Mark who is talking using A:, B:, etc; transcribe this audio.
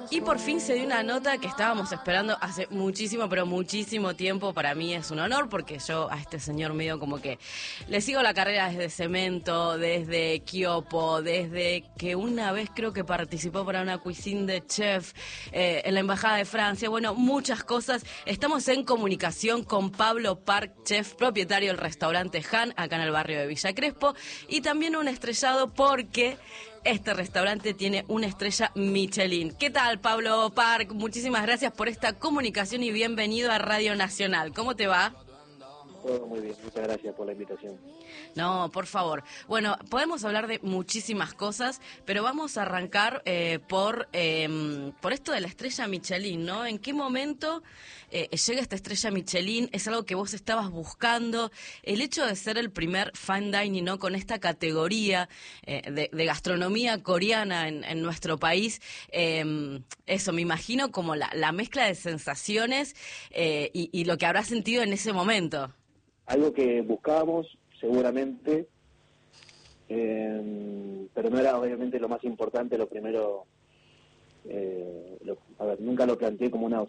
A: Y por fin se dio una nota que estábamos esperando hace muchísimo, pero muchísimo tiempo. Para mí es un honor porque yo a este señor medio como que le sigo la carrera desde Cemento, desde Kiopo, desde que una vez creo que participó para una cuisine de chef en la Embajada de Francia. Bueno, muchas cosas. Estamos en comunicación con Pablo Park, chef propietario del restaurante Han, acá en el barrio de Villa Crespo, y también un estrellado porque este restaurante tiene una estrella Michelin. ¿Qué tal, Pablo Park? Muchísimas gracias por esta comunicación y bienvenido a Radio Nacional. ¿Cómo te va?
B: Todo muy bien, muchas gracias por la invitación.
A: No, por favor. Bueno, podemos hablar de muchísimas cosas, pero vamos a arrancar por esto de la estrella Michelin, ¿no? ¿En qué momento llega esta estrella Michelin? ¿Es algo que vos estabas buscando? El hecho de ser el primer fine dining, ¿no? Con esta categoría de gastronomía coreana en nuestro país, eso, me imagino como la mezcla de sensaciones y lo que habrás sentido en ese momento.
B: Algo que buscábamos, seguramente, pero no era obviamente lo más importante, lo primero, nunca lo planteé como una